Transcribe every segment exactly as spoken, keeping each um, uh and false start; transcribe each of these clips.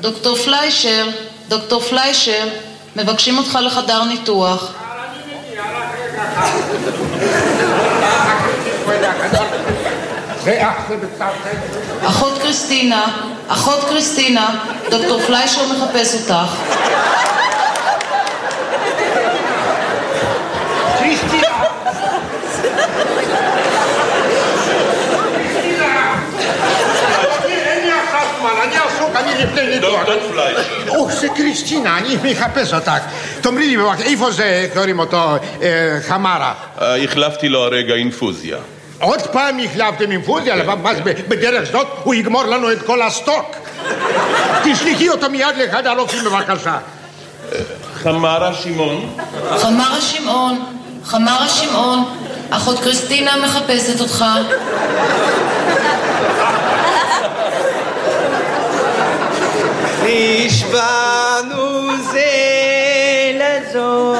דוקטור פליישר, דוקטור פליישר, מבקשים אותך לחדר ניתוח. אחות קריסטינה, אחות קריסטינה, דוקטור פליישר מחפש אותך. קריסטינה! אין לי אחת זמן, אני עסוק, אני לפני ניתוח. דוקטור פליישר. או, זה קריסטינה, אני מחפש אותך. תאמרי לי בבקשה, איפה זה, קוראים אותו, חמרה? החלפתי לו הרגע אינפוזיה. עוד פעם החלפתם אינפוזיה? מה זה, בדרך זאת הוא יגמור לנו את כל הסטוק. תשלחי אותו מיד לאחד הרופאים בבקשה. חמרה שמעון. חמרה שמעון, חמרה שמעון, אחות קריסטינה מחפשת אותך. נשבענו זה לזו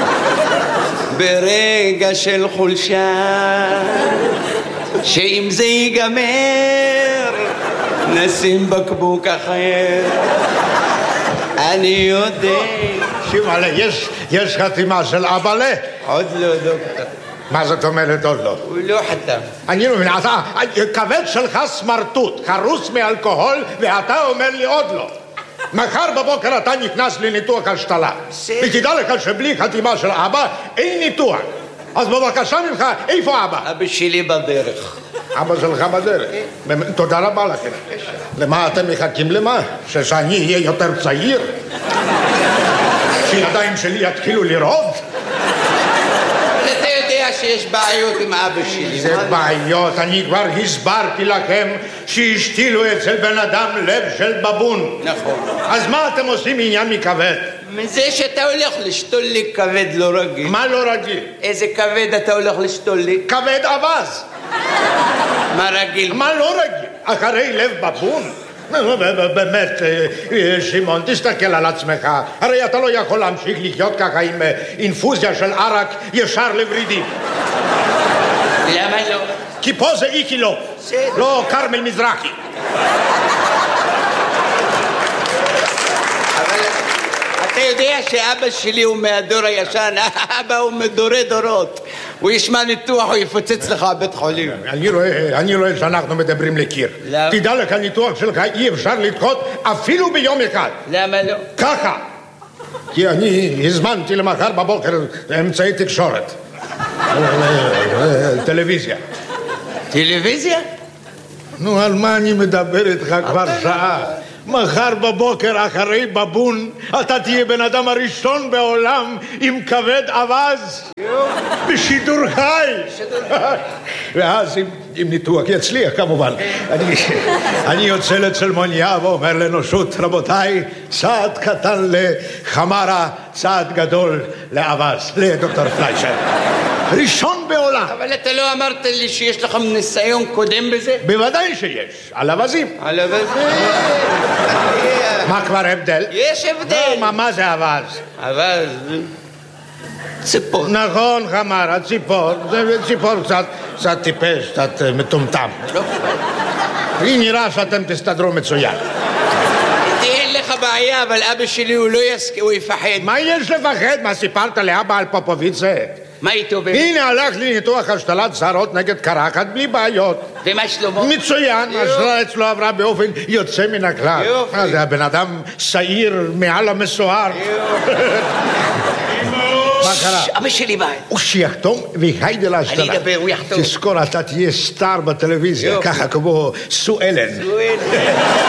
ברגע של חולשה, שאם זה ייגמר נשים בקבוק אחר. אני יודע. שימאלה, יש, יש חתימה של אבאלה? עוד לא, דוקטור. מה זאת אומרת עוד לא? הוא לא חתם. אני לא מבין, אתה, כבד שלך סמרטוט, חרוס מאלכוהול, ואתה אומר לי עוד לא. מחר בבוקר אתה נכנס לניתוח השתלה. ותדע לך שבלי חתימה של אבא אין ניתוח. אז בבקשה ממך, איפה אבא? אבא שלי בדרך. אבא שלך בדרך. תודה רבה לכם. למה אתם מחכים למה? שאני אהיה יותר צעיר? שידיים שלי יתחילו לרעוד? אתה יודע שיש בעיות עם אבא שלי. זה בעיות, אני כבר הסברתי לכם שהשתילו אצל בן אדם לב של בבון. נכון. אז מה אתם עושים עניין מכבד? מזה שאתה הולך לשתול לי כבד לא רגיל. מה לא רגיל? איזה כבד אתה הולך לשתול לי? כבד אבז. מה רגיל? מה לא רגיל? אחרי לב בבון? באמת, שמעון, תסתכל על עצמך. הרי אתה לא יכול להמשיך לחיות ככה עם אינפוזיה של ערק ישר לורידים. למה לא? כי פה זה איקי לא, לא קרמל מזרחי. אבל אתה יודע שאבא שלי הוא מהדור הישן, אבא הוא מדורי דורות. הוא ישמע ניתוח, הוא יפוצץ לך בית חולים. אני רואה, אני רואה שאנחנו מדברים לקיר. למה? תדע לך, הניתוח שלך אי אפשר לדחות אפילו ביום אחד. למה לא? ככה. כי אני הזמנתי למחר בבוקר אמצעי תקשורת. טלוויזיה. טלוויזיה? נו, על מה אני מדבר איתך כבר שעה? מחר בבוקר אחרי בבון אתה תהיה בן אדם הראשון בעולם עם כבד אבז בשידור חי. ואז אם ניתוח יצליח כמובן, אני יוצא לצלמוניה ואומר לאנושות, רבותיי, צעד קטן לחמרה, צעד גדול לאבז, לדוקטור פליישר, ראשון בעולם. אבל אתה לא אמרת לי שיש לך ניסיון קודם בזה? בוודאי שיש, על אבזים. על אבזים. מה כבר הבדל? יש הבדל. מה זה אבז? אבז ציפור. נכון, חמרה, ציפור. זה ציפור קצת, קצת טיפש, קצת מטומטם. לי נראה שאתם תסתדרו מצוין. אין לך בעיה, אבל אבא שלי הוא לא יסכים, הוא יפחד. מה יש לפחד? מה סיפרת לאבא על פופוביצה? מה איתו באמת? הנה הלך לי ניתוח השתלת שערות נגד קרחת בלי בעיות. ומה שלמה? מצוין, השתלה אצלו עברה באופן יוצא מן הכלל. יופי. זה הבן אדם שעיר מעל המסוער. מה קרה? אבא שלי בא. הוא שיחתום והיידה להשתלה. אני אדבר, הוא יחתום. תזכור, אתה תהיה סטאר בטלוויזיה, ככה כמו סו אלן. סו אלן.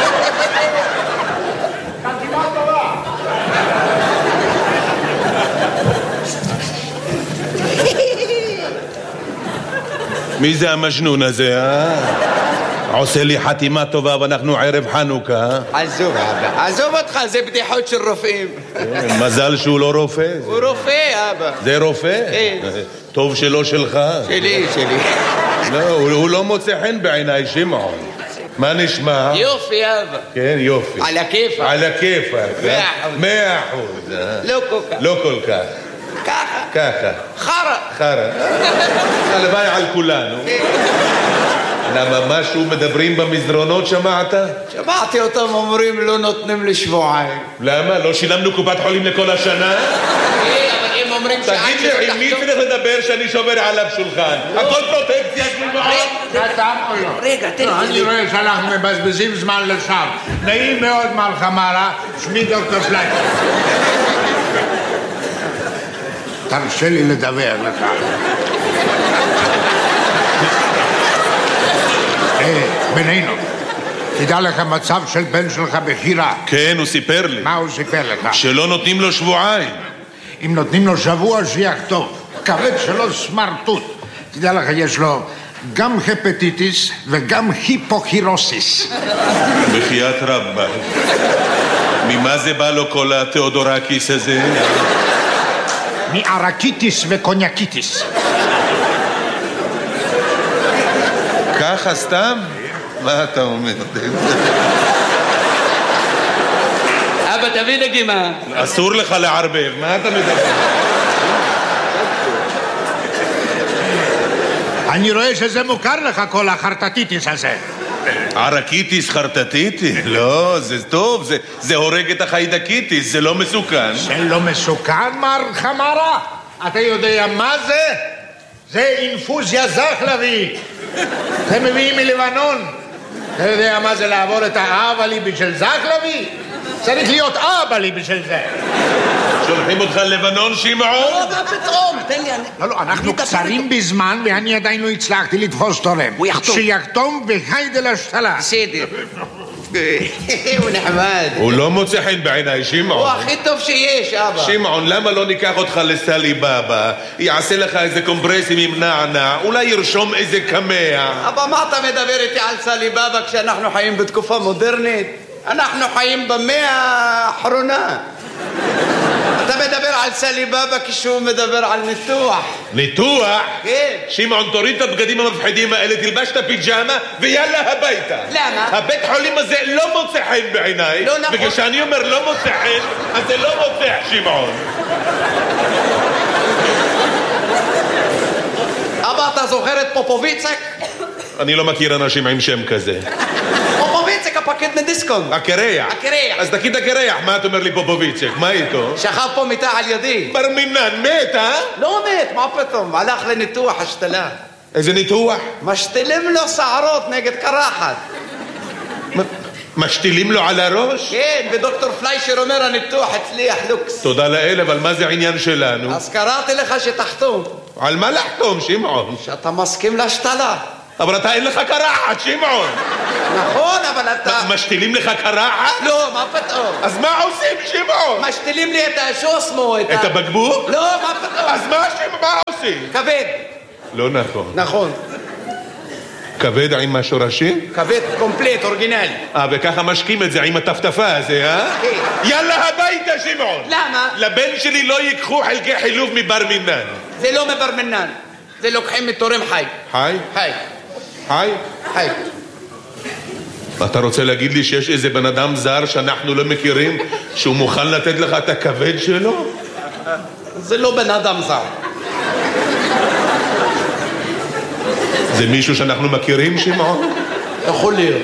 מי זה המג'נון הזה, אה? עושה לי חתימה טובה ואנחנו ערב חנוכה. עזוב אבא, עזוב אותך, זה בדיחות של רופאים. מזל שהוא לא רופא. הוא רופא אבא. זה רופא? כן. טוב שלא שלך. שלי, שלי. לא, הוא לא מוצא חן בעיניי, שמעון. מה נשמע? יופי אבא. כן, יופי. על הכיפק. על הכיפק. מאה אחוז. מאה אחוז. לא כל כך. לא כל כך. ככה. ככה. חרא. חרא. הלוואי על כולנו. למה משהו מדברים במסדרונות שמעת? שמעתי אותם אומרים לא נותנים לי שבועיים. למה? לא שילמנו קופת חולים לכל השנה? אבל הם אומרים שעד תגיד לי, עם מי צריך לדבר שאני שובר עליו שולחן? הכל פרוטקציה שמעון. רגע, תן לי. אני רואה שאנחנו מבזבזים זמן לשווא. נעים מאוד מר חמרה, שמי דוקטור פליישר. תרשה לי לדבר לך. בינינו, תדע לך מצב של בן שלך בחירה. כן, הוא סיפר לי. מה הוא סיפר לך? שלא נותנים לו שבועיים. אם נותנים לו שבוע שיחטוף. כבד שלו סמרטוט. תדע לך, יש לו גם הפטיטיס וגם היפוכירוסיס. בחיית רבה. ממה זה בא לו כל התיאודורקיס הזה? מערקיטיס וקוניאקיטיס. ככה סתם? מה אתה אומר? אבא, תביא נגימה. אסור לך לערבב, מה אתה מדבר? אני רואה שזה מוכר לך כל החרטטיטיס הזה. ערקיטיס, חרטטיטיס? לא, זה טוב, זה, זה הורג את החיידקיטיס, זה לא מסוכן. זה לא מסוכן, מר חמרה? אתה יודע מה זה? זה אינפוזיה זחלבי. אתם מביאים מלבנון. אתה יודע מה זה לעבור את האבלי בשביל זחלבי? צריך להיות אבלי בשביל זה. שולחים אותך ללבנון, שמעון? לא, מה פתאום? תן לי... לא, לא, אנחנו קצרים בזמן ואני עדיין לא הצלחתי לתפוס תורם. הוא יחתום. שיחתום וחיידה להשתלה. בסדר. הוא נחמד. הוא לא מוצא חן בעיניי, שמעון. הוא הכי טוב שיש, אבא. שמעון, למה לא ניקח אותך לסלי בבא? יעשה לך איזה קומפרסים עם נענע, אולי ירשום איזה קמע. אבא, מה אתה מדבר איתי על סלי בבא כשאנחנו חיים בתקופה מודרנית? אנחנו חיים במאה האחרונה. אתה מדבר על סלי בבא כשהוא מדבר על ניתוח. ניתוח? כן. שמעון, תוריד את הבגדים המפחידים האלה, תלבש את הפיג'מה ויאללה הביתה. למה? הבית חולים הזה לא מוצא חן בעיניי. לא נכון. וכשאני אומר לא מוצא חן, אז זה לא מוצא, שמעון. אבא, אתה זוכר את פופוביצק? אני לא מכיר אנשים עם שם כזה. פופוביצק, הפקיד מדיסקונט. הקרח. הקרח. אז תגיד הקרח, מה אתה אומר לי פופוביצק? מה איתו? שכב פה מיטה על ידי. בר מינן, מת, אה? לא מת, מה פתאום? הלך לניתוח השתלה. איזה ניתוח? משתילים לו שערות נגד קרחת. משתילים לו על הראש? כן, ודוקטור פליישר אומר הניתוח הצליח לוקס. תודה לאל, אבל מה זה העניין שלנו? אז קראתי לך שתחתום. על מה לחתום, שמעון? שאתה מסכים להשתלה. אבל אתה אין לך קרחת, שמעון. נכון, אבל אתה... משתילים לך קרחת? לא, מה פתאום? אז מה עושים, שמעון? משתילים לי את השוסמו, את ה... את הבקבוק? לא, מה פתאום? אז מה, מה עושים? כבד. לא נכון. נכון. כבד עם השורשים? כבד קומפלט, אורגינלי. אה, וככה משקים את זה עם הטפטפה הזה, אה? כן. יאללה הביתה, שמעון. למה? לבן שלי לא ייקחו חלקי חילוף מבר מינן. זה לא מבר מינן. זה לוקחים מתורם חי. חי? חי. חי? חי. אתה רוצה להגיד לי שיש איזה בן אדם זר שאנחנו לא מכירים שהוא מוכן לתת לך את הכבד שלו? זה לא בן אדם זר. זה מישהו שאנחנו מכירים, שמעון? יכול להיות.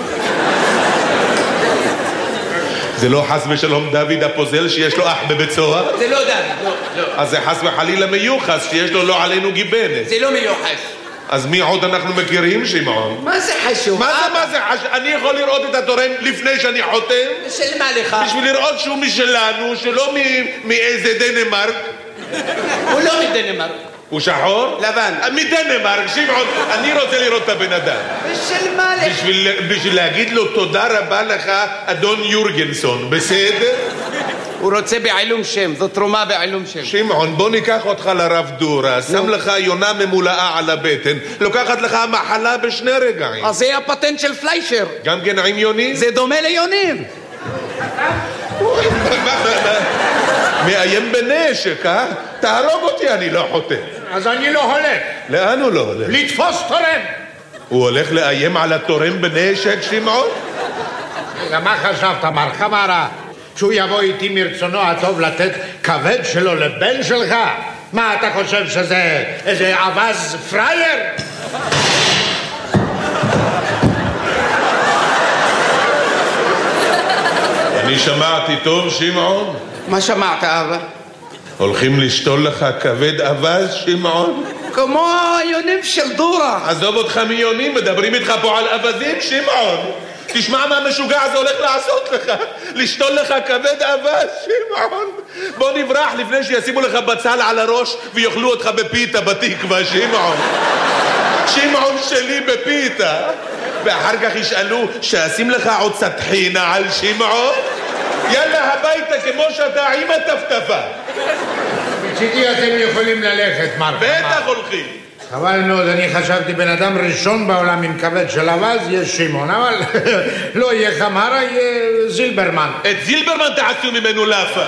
זה לא חס ושלום דוד הפוזל שיש לו אח בבית סוהר? זה לא דוד, לא, לא. אז זה חס וחלילה מיוחס שיש לו לא עלינו גיבנת. זה לא מיוחס. אז מי עוד אנחנו מכירים, שמעון? מה זה חשוב? מה זה, מה זה חשוב? אני יכול לראות את התורם לפני שאני חותם? של מה לך? בשביל לראות שהוא משלנו, שלא מאיזה דנמרק. הוא לא מדנמרק. הוא שחור? לבן. מדנמרק, שמעון, אני רוצה לראות את הבן אדם. בשביל מה לך? בשביל, בשביל להגיד לו תודה רבה לך, אדון יורגנסון, בסדר? הוא רוצה בעילום שם, זו תרומה בעילום שם. שמעון, בוא ניקח אותך לרב דורה, שם לך יונה ממולאה על הבטן, לוקחת לך מחלה בשני רגעים. אז זה הפטנט של פליישר. גם כן עם יונים? זה דומה ליונים. מאיים בנשק, אה? תהרוג אותי, אני לא חותם. אז אני לא הולך. לאן הוא לא הולך? לתפוס תורם. הוא הולך לאיים על התורם בנשק, שמעון? מה חשבת, מר חמרה? שהוא יבוא איתי מרצונו הטוב לתת כבד שלו לבן שלך? מה, אתה חושב שזה איזה אבז פרייר? אני שמעתי טוב, שמעון? מה שמעת, אבא? הולכים לשתול לך כבד אבז, שמעון? כמו היונים של דורה. עזוב אותך מיונים, מדברים איתך פה על אבזים, שמעון. תשמע מה המשוגע הזה הולך לעשות לך, לשתול לך כבד אבז, שמעון. בוא נברח לפני שישימו לך בצל על הראש ויאכלו אותך בפיתה בתקווה, שמעון. שמעון שלי בפיתה. ואחר כך ישאלו שאשים לך עוד סטחינה על שמעון. יאללה הביתה כמו שאתה עם הטפטפה. מצידי אתם יכולים ללכת, מר חמארה. בטח הולכים. חבל מאוד, אני חשבתי בן אדם ראשון בעולם עם כבד של אבז יהיה שמעון, אבל לא יהיה חמארה, יהיה זילברמן. את זילברמן תעשו ממנו לאפה.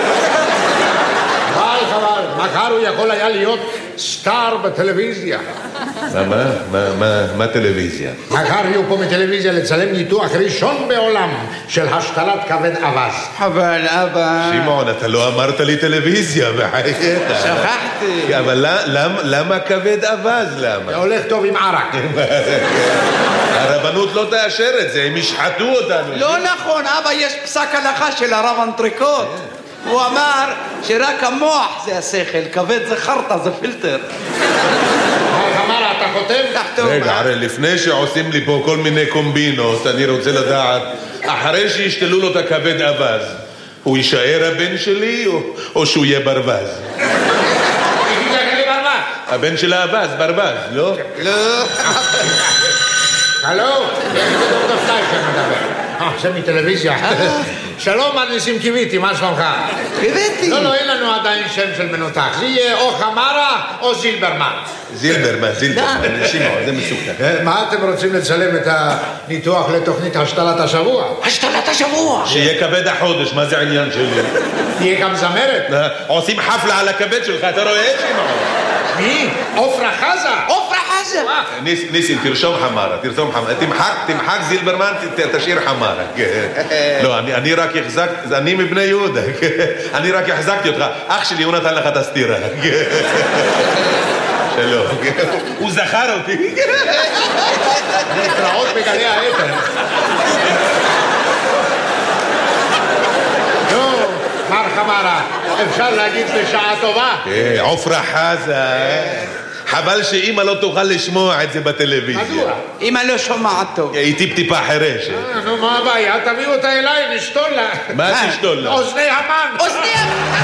חבל, חבל, מחר הוא יכול היה להיות סטאר בטלוויזיה. מה, מה, מה, מה, מה טלוויזיה? מחר יהיו פה מטלוויזיה לצלם ניתוח ראשון בעולם של השתלת כבד אבז. אבל אבא... שמעון, אתה לא אמרת לי טלוויזיה, בחייך. שכחתי. אבל למה, למה כבד אבז? למה? זה הולך טוב עם ערק. הרבנות לא תאשר את זה, הם ישחטו אותנו. לא נכון, אבא, יש פסק הלכה של הרב אנטריקוט. הוא אמר שרק המוח זה השכל, כבד זה חרטה, זה פילטר. מר חמארה, אתה חותם? רגע, הרי לפני שעושים לי פה כל מיני קומבינות, אני רוצה לדעת, אחרי שישתלו לו את הכבד אבז, הוא יישאר הבן שלי או, או שהוא יהיה ברווז? הבן של האבז, ברווז, לא? לא. הלו, יש לי דוקטור פליישר מדבר. אה, זה מטלוויזיה. שלום, מר ניסים קיוויתי, מה שלומך? קיוויתי. לא, לא, אין לנו עדיין שם של מנותח. זה יהיה או חמארה או זילברמן. זילברמן, זילברמן, שמעון, זה מסוכן. מה אתם רוצים לצלם את הניתוח לתוכנית השתלת השבוע? השתלת השבוע. שיהיה כבד החודש, מה זה העניין שלי? תהיה גם זמרת. עושים חפלה על הכבד שלך, אתה רואה, שמעון? מי? עופרה חזה. עופרה חזה. ניסים, תרשום חמארה, תרשום חמארה. תמחק, תמחק זילברמן, תשאיר חמארה. לא, אני רק החזקתי, אני מבני יהודה. אני רק החזקתי אותך. אח שלי, הוא נתן לך את הסתירה. שלום. הוא זכר אותי. להתראות בגלי האתר. נו, מר חמארה, אפשר להגיד בשעה טובה? עופרה חזה. חבל שאמא לא תוכל לשמוע את זה בטלוויזיה. מדוע? אמא לא שומעת טוב. היא טיפ-טיפה חירשת. נו, מה הבעיה? תביאו אותה אליי, נשתול לה. מה תשתול לה? אוזני המן. אוזני המן.